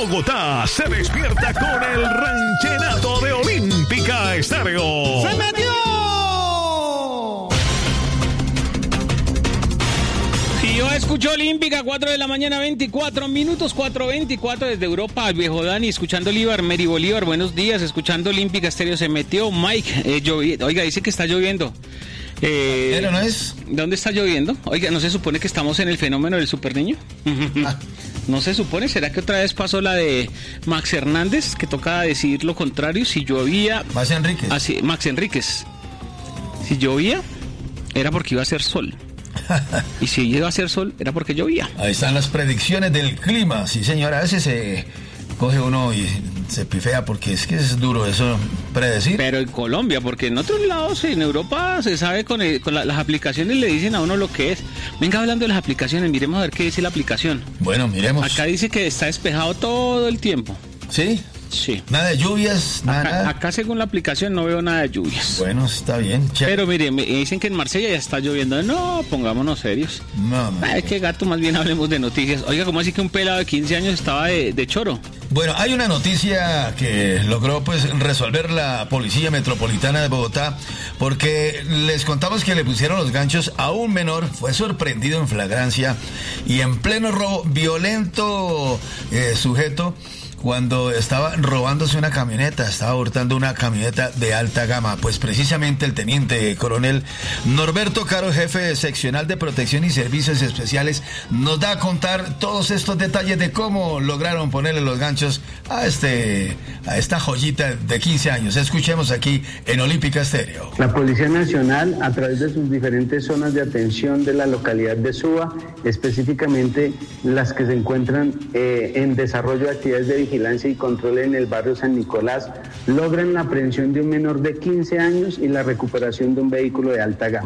Bogotá se despierta con el ranchenato de Olímpica Estéreo. ¡Se metió! Y yo escucho Olímpica, 4 de la mañana, 24 minutos, 4:24 desde Europa, el viejo Dani, escuchando Bolívar, Mary Bolívar, buenos días, escuchando Olímpica Estéreo, se metió Mike, oiga, dice que está lloviendo. ¿Pero no es? ¿Dónde está lloviendo? Oiga, ¿no se supone que estamos en el fenómeno del superniño? ¿No se supone? ¿Será que otra vez pasó la de Max Hernández, que toca decir lo contrario? Si llovía... Max Enríquez. Así, Max Enríquez. Si llovía, era porque iba a ser sol. Y si iba a ser sol, era porque llovía. Ahí están las predicciones del clima. Sí, señora, a veces se coge uno y se pifea porque es que es duro eso predecir. Pero en Colombia, porque en otros lados, en Europa, se sabe con las aplicaciones le dicen a uno lo que es. Venga, hablando de las aplicaciones, miremos a ver qué dice la aplicación. Bueno, miremos. Acá dice que está despejado todo el tiempo. ¿Sí? Sí. Nada de lluvias, nada. Acá según la aplicación no veo nada de lluvias. Bueno, está bien. Pero mire, me dicen que en Marsella ya está lloviendo. No, pongámonos serios. No. Ay, qué gato, más bien hablemos de noticias. Oiga, ¿cómo así que un pelado de 15 años estaba de choro? Bueno, hay una noticia que logró pues resolver la Policía Metropolitana de Bogotá, porque les contamos que le pusieron los ganchos a un menor, fue sorprendido en flagrancia y en pleno robo, violento sujeto, cuando estaba robándose una camioneta, estaba hurtando una camioneta de alta gama. Pues precisamente el teniente coronel Norberto Caro, jefe seccional de Protección y Servicios Especiales, nos da a contar todos estos detalles de cómo lograron ponerle los ganchos a esta joyita de 15 años. Escuchemos aquí en Olímpica Estéreo. La Policía Nacional, a través de sus diferentes zonas de atención de la localidad de Suba, específicamente las que se encuentran en desarrollo de actividades de vigilancia y control en el barrio San Nicolás, logran la aprehensión de un menor de 15 años y la recuperación de un vehículo de alta gama.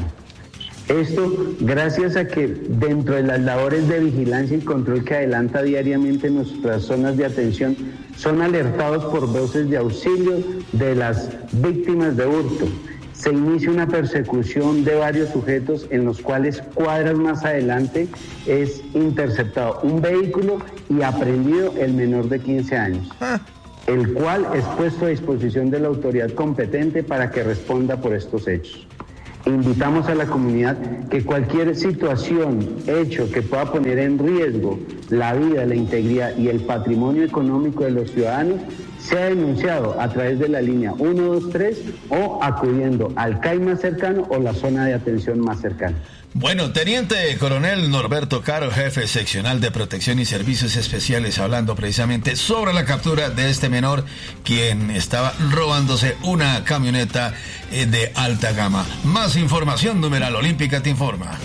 Esto gracias a que dentro de las labores de vigilancia y control que adelanta diariamente nuestras zonas de atención, son alertados por voces de auxilio de las víctimas de hurto. Se inicia una persecución de varios sujetos en los cuales cuadras más adelante es interceptado un vehículo y aprehendido el menor de 15 años, el cual es puesto a disposición de la autoridad competente para que responda por estos hechos. Invitamos a la comunidad que cualquier situación, hecho que pueda poner en riesgo la vida, la integridad y el patrimonio económico de los ciudadanos sea denunciado a través de la línea 123 o acudiendo al CAI más cercano o la zona de atención más cercana. Bueno, teniente coronel Norberto Caro, jefe seccional de Protección y Servicios Especiales, hablando precisamente sobre la captura de este menor, quien estaba robándose una camioneta de alta gama. Más información, numeral Olímpica te informa.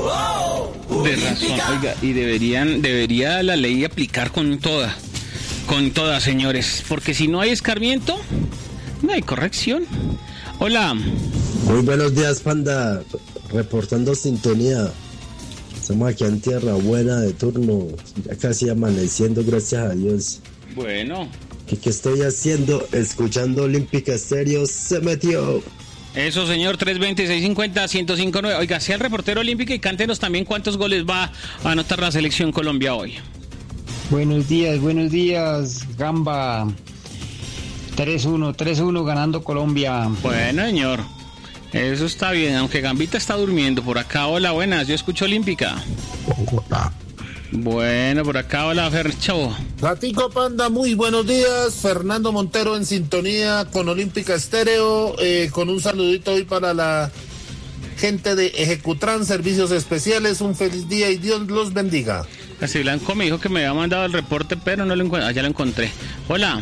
De razón, oiga, y debería la ley aplicar con toda, señores, porque si no hay escarmiento, no hay corrección. Hola. Muy buenos días, Panda. Reportando sintonía. Estamos aquí en Tierra Buena de turno. Ya casi amaneciendo, gracias a Dios. Bueno. ¿Qué estoy haciendo? Escuchando Olímpica Estéreo. Se metió. Eso, señor, 320-650-1059. Oiga, sea el reportero olímpico y cántenos también cuántos goles va a anotar la selección Colombia hoy. Buenos días, Gamba. 3-1 ganando Colombia. Bueno, señor. Eso está bien, aunque Gambita está durmiendo. Por acá, hola, buenas, yo escucho Olímpica. Bueno, por acá, hola, Fercho. Gatico Panda, muy buenos días. Fernando Montero en sintonía con Olímpica Estéreo, con un saludito hoy para la gente de Ejecutran Servicios Especiales. Un feliz día y Dios los bendiga. Casi Blanco me dijo que me había mandado el reporte, pero no lo encontré. Ya lo encontré. Hola.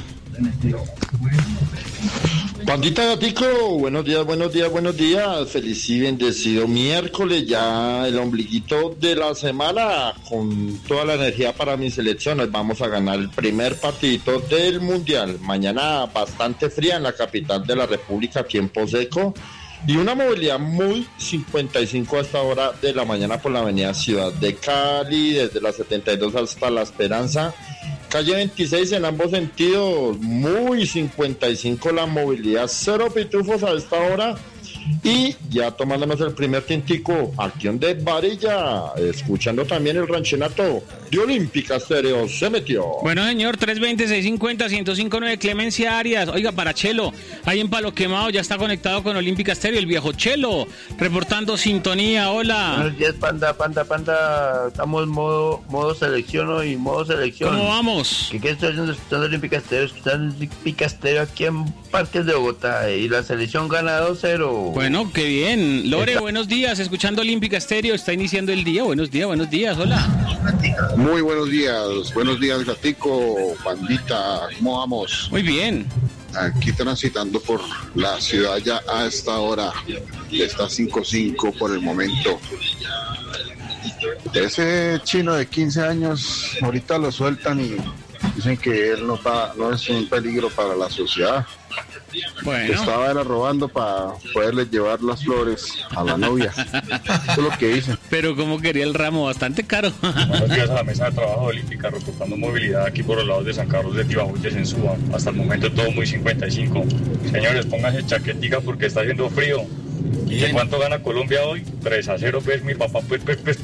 Pandita Gatico, buenos días, feliz y bendecido miércoles, ya el ombliguito de la semana, con toda la energía para mis selecciones. Vamos a ganar el primer partidito del Mundial, mañana bastante fría en la capital de la República, tiempo seco, y una movilidad muy 55 a esta hora de la mañana por la avenida Ciudad de Cali, desde la 72 hasta La Esperanza, calle 26 en ambos sentidos, muy 55 la movilidad, cero pitufos a esta hora, Y ya tomándonos el primer tintico, acción de varilla, escuchando también el ranchenato de Olímpica Estéreo, se metió. Bueno, señor, 320-650-1059, Clemencia Arias. Oiga, para Chelo, ahí en Palo Quemado ya está conectado con Olímpica Estéreo, el viejo Chelo, reportando sintonía. Hola. Buenos días, panda. Estamos modo selección hoy, modo selección. ¿Cómo vamos? ¿Qué estoy haciendo? Escuchando Olímpica Estéreo aquí en Parques de Bogotá, y la selección gana 2-0. Bueno, qué bien. Lore, buenos días, escuchando Olímpica Estéreo, está iniciando el día. Buenos días, hola. Muy buenos días, Gatico, pandita, ¿cómo vamos? Muy bien. Aquí transitando por la ciudad ya a esta hora, está 5-5 por el momento. Ese chino de 15 años, ahorita lo sueltan y dicen que él no es un peligro para la sociedad. Bueno. Estaba robando para poderle llevar las flores a la novia. Eso es lo que dicen. Pero como quería el ramo, bastante caro. Buenos días a la mesa de trabajo Olímpica, reportando movilidad aquí por los lados de San Carlos de Tibajuyes en Suba. Hasta el momento todo muy 55. Señores, pónganse chaquetica porque está haciendo frío. ¿Y de cuánto gana Colombia hoy? 3-0, pues, mi papá, pues.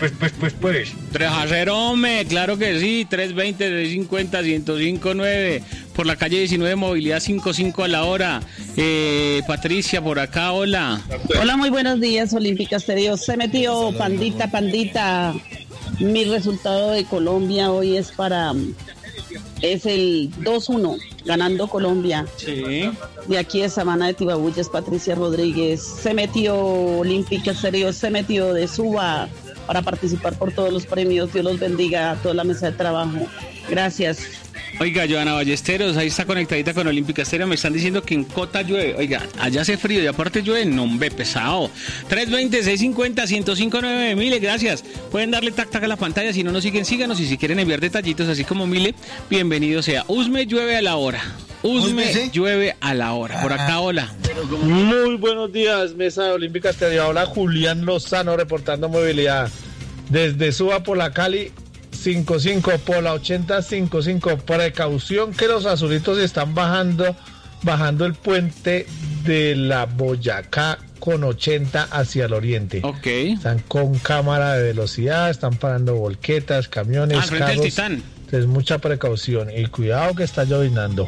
3-0, hombre, claro que sí, 320-650-1059, por la calle 19, movilidad 55 a la hora. Patricia, por acá, hola. Hola, muy buenos días, Olímpica Estéreo, se metió, pandita. Mi resultado de Colombia hoy es el 2-1, ganando Colombia. Sí. De aquí de Sabana de Tibajuyes, Patricia Rodríguez. Se metió Olímpica Estéreo, se metió de Suba para participar por todos los premios. Dios los bendiga a toda la mesa de trabajo. Gracias. Oiga, Joana Ballesteros, ahí está conectadita con Olímpica Estéreo. Me están diciendo que en Cota llueve. Oiga, allá hace frío y aparte llueve. No, hombre, pesado. 320-650-1059. Mile, gracias. Pueden darle tac a la pantalla. Si no nos siguen, síganos. Y si quieren enviar detallitos así como Mile, bienvenido sea. Usme llueve a la hora. Usme llueve a la hora. Por acá, hola. Muy buenos días, mesa de Olímpica Estéreo. Hola, Julián Lozano reportando movilidad. Desde Suba por la Cali, 55 por la 80, 55. Precaución que los azulitos están bajando el puente de la Boyacá con 80 hacia el oriente. Ok. Están con cámara de velocidad, están parando volquetas, camiones, frente carros. al Titán. Entonces mucha precaución y cuidado que está llovinando.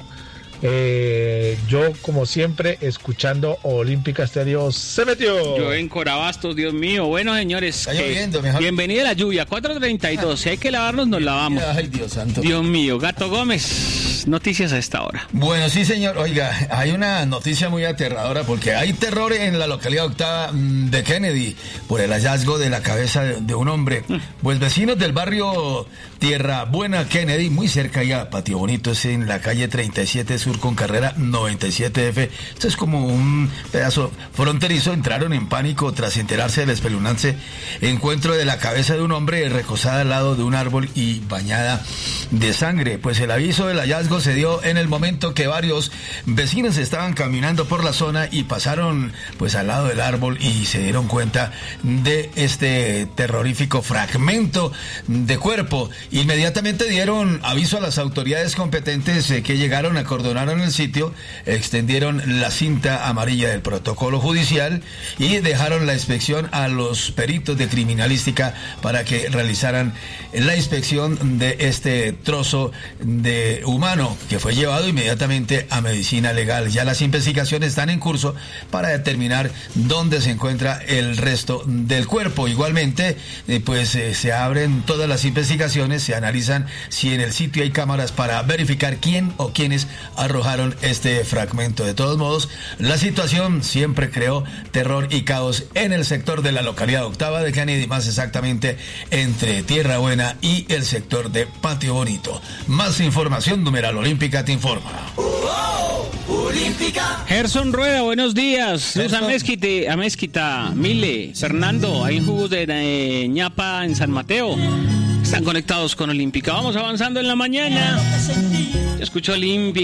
Yo, como siempre, escuchando Olímpica Estéreo, se metió. Yo en Corabastos, Dios mío. Bueno, señores, Está lloviendo, mejor. Bienvenida a la lluvia, 4:32. Si hay que lavarnos, nos lavamos. Ay, Dios santo. Dios mío, Gato Gómez, noticias a esta hora. Bueno, sí, señor. Oiga, hay una noticia muy aterradora porque hay terror en la localidad octava de Kennedy por el hallazgo de la cabeza de un hombre. Pues vecinos del barrio Tierra Buena, Kennedy, muy cerca ya a Patio Bonito, es en la calle 37 Sur con carrera 97F. Esto es como un pedazo fronterizo. Entraron en pánico tras enterarse del espeluznante encuentro de la cabeza de un hombre recostada al lado de un árbol y bañada de sangre. Pues el aviso del hallazgo se dio en el momento que varios vecinos estaban caminando por la zona y pasaron pues al lado del árbol y se dieron cuenta de este terrorífico fragmento de cuerpo. Inmediatamente dieron aviso a las autoridades competentes que llegaron, acordonaron el sitio, extendieron la cinta amarilla del protocolo judicial y dejaron la inspección a los peritos de criminalística para que realizaran la inspección de este trozo de humano que fue llevado inmediatamente a medicina legal. Ya las investigaciones están en curso para determinar dónde se encuentra el resto del cuerpo. Igualmente, se abren todas las investigaciones, se analizan si en el sitio hay cámaras para verificar quién o quiénes arrojaron este fragmento. De todos modos, la situación siempre creó terror y caos en el sector de la localidad octava de Kennedy, más exactamente entre Tierra Buena y el sector de Patio Bonito. Más información, numeral Olímpica te informa. Gerson Rueda, buenos días. Luz Amezquita, Mile, Fernando, hay jugos de ñapa en San Mateo. Están conectados con Olímpica. Vamos avanzando en la mañana. Escucho Olímpica.